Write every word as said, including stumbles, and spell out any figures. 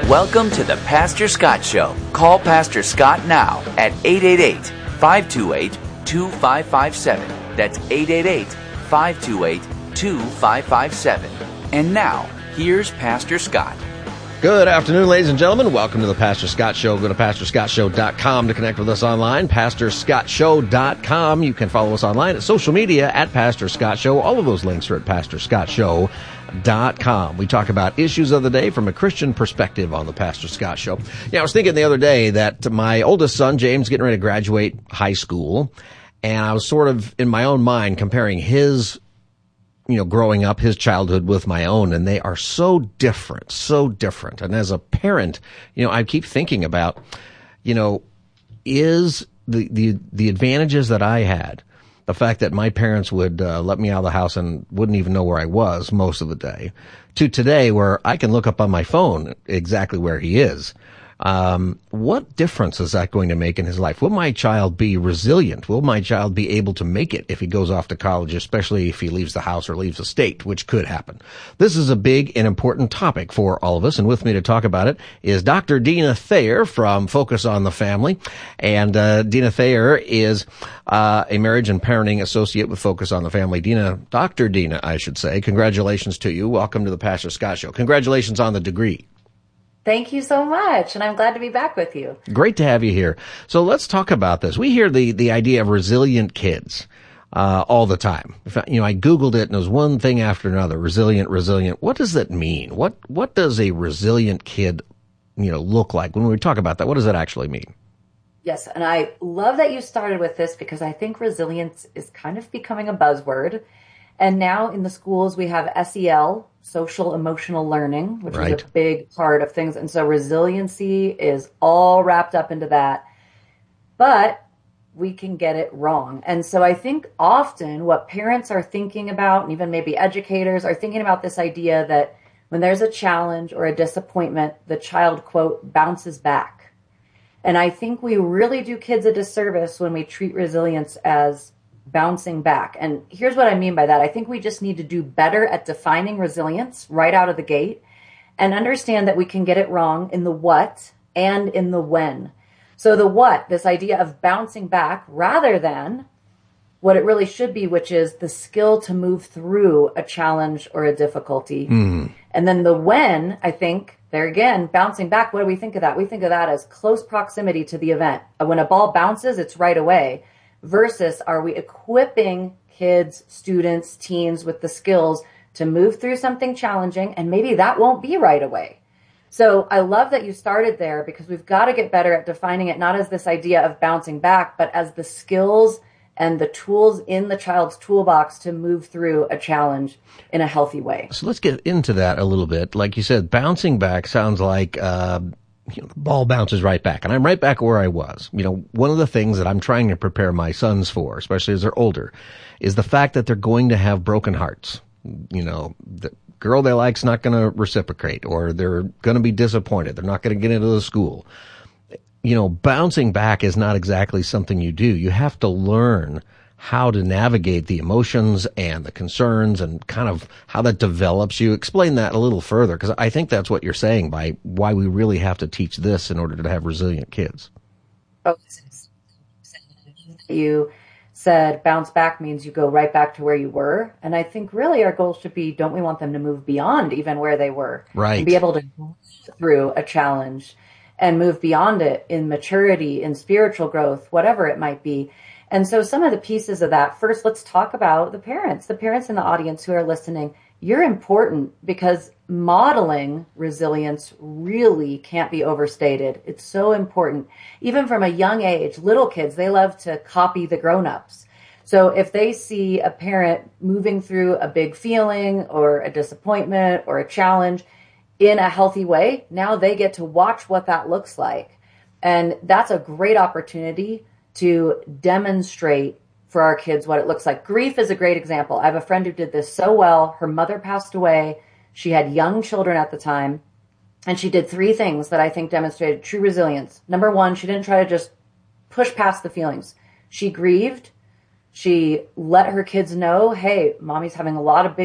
Welcome to the Pastor Scott Show. Call Pastor Scott now at eight eight eight, five two eight, two five five seven. That's eight eight eight, five two eight, two five five seven. And now, here's Pastor Scott. Good afternoon, ladies and gentlemen. Welcome to the Pastor Scott Show. Go to pastor scott show dot com to connect with us online, pastor scott show dot com. You can follow us online at social media at Pastor Scott Show. All of those links are at pastor scott show dot com. We talk about issues of the day from a Christian perspective on the Pastor Scott Show. Yeah, I was thinking the other day that my oldest son, James, getting ready to graduate high school, and I was sort of in my own mind comparing his you know, growing up, his childhood with my own, and they are so different, so different. And as a parent, you know, I keep thinking about, you know, is the, the, the advantages that I had, the fact that my parents would uh, let me out of the house and wouldn't even know where I was most of the day, to today where I can look up on my phone exactly where he is. Um, what difference is that going to make in his life? Will my child be resilient? Will my child be able to make it if he goes off to college, especially if he leaves the house or leaves the state, which could happen? This is a big and important topic for all of us, and with me to talk about it is Doctor Dina Thayer from Focus on the Family. And uh, Dina Thayer is uh, a marriage and parenting associate with Focus on the Family. Dina, Doctor Dina, I should say, congratulations to you. Welcome to the Pastor Scott Show. Congratulations on the degree. Thank you so much, and I'm glad to be back with you. Great to have you here. So let's talk about this. We hear the, the idea of resilient kids uh, all the time. You know, I Googled it, and it was one thing after another. Resilient, resilient. What does that mean? What what does a resilient kid, you know, look like? When we talk about that, what does that actually mean? Yes, and I love that you started with this because I think resilience is kind of becoming a buzzword. And now in the schools, we have S E L, social emotional learning, which right. is a big part of things. And so resiliency is all wrapped up into that. But we can get it wrong. And so I think often what parents are thinking about, and even maybe educators are thinking about this idea that when there's a challenge or a disappointment, the child, quote, bounces back. And I think we really do kids a disservice when we treat resilience as bouncing back. And here's what I mean by that. I think we just need to do better at defining resilience right out of the gate and understand that we can get it wrong in the what and in the when. So the what, this idea of bouncing back rather than what it really should be, which is the skill to move through a challenge or a difficulty. Mm. And then the when, I think, there again, bouncing back, what do we think of that? We think of that as close proximity to the event. When a ball bounces, it's right away. Versus, are we equipping kids, students, teens with the skills to move through something challenging? And maybe that won't be right away. So I love that you started there because we've got to get better at defining it, not as this idea of bouncing back, but as the skills and the tools in the child's toolbox to move through a challenge in a healthy way. So let's get into that a little bit. Like you said, bouncing back sounds like uh you know, the ball bounces right back, and I'm right back where I was. You know, one of the things that I'm trying to prepare my sons for, especially as they're older, is the fact that they're going to have broken hearts. You know, the girl they like's not going to reciprocate, or they're going to be disappointed. They're not going to get into the school. You know, bouncing back is not exactly something you do. You have to learn how to navigate the emotions and the concerns and kind of how that develops. You explain that a little further, because I think that's what you're saying by why we really have to teach this in order to have resilient kids. Oh, you said bounce back means you go right back to where you were. And I think really our goal should be, don't we want them to move beyond even where they were? Right. And be able to go through a challenge and move beyond it in maturity, in spiritual growth, whatever it might be. And so some of the pieces of that, first, let's talk about the parents, the parents in the audience who are listening. You're important because modeling resilience really can't be overstated. It's so important. Even from a young age, little kids, they love to copy the grown-ups. So if they see a parent moving through a big feeling or a disappointment or a challenge in a healthy way, now they get to watch what that looks like. And that's a great opportunity to demonstrate for our kids what it looks like. Grief is a great example. I have a friend who did this so well. Her mother passed away. She had young children at the time. And she did three things that I think demonstrated true resilience. Number one, she didn't try to just push past the feelings. She grieved. She let her kids know, hey, mommy's having a lot of big